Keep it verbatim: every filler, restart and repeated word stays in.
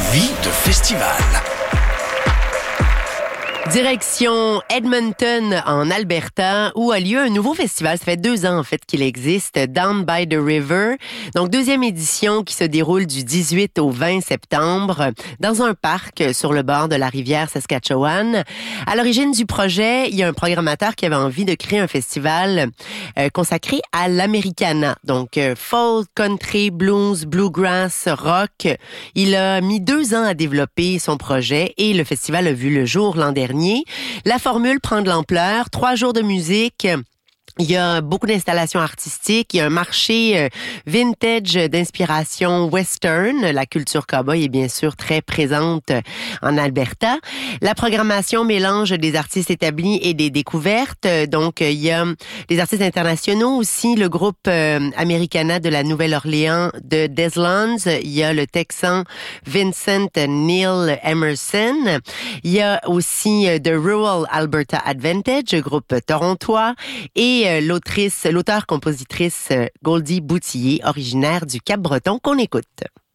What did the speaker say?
Vie de festival. Direction Edmonton, en Alberta, où a lieu un nouveau festival. Ça fait deux ans, en fait, qu'il existe, Down by the River. Donc, deuxième édition qui se déroule du dix-huit au vingt septembre dans un parc sur le bord de la rivière Saskatchewan. À l'origine du projet, il y a un programmateur qui avait envie de créer un festival euh, consacré à l'Americana. Donc, euh, folk, country, blues, bluegrass, rock. Il a mis deux ans à développer son projet et le festival a vu le jour l'an dernier. La formule prend de l'ampleur, trois jours de musique. Il y a beaucoup d'installations artistiques, il y a un marché euh, vintage d'inspiration western. La culture cowboy est bien sûr très présente en Alberta. La programmation mélange des artistes établis et des découvertes. Donc, il y a des artistes internationaux aussi, le groupe euh, Americana de la Nouvelle-Orléans de Deslands. Il y a le Texan Vincent Neil Emerson. Il y a aussi euh, The Rural Alberta Advantage, groupe torontois. Et l'autrice, l'auteur-compositrice Goldie Boutillier, originaire du Cap-Breton, qu'on écoute.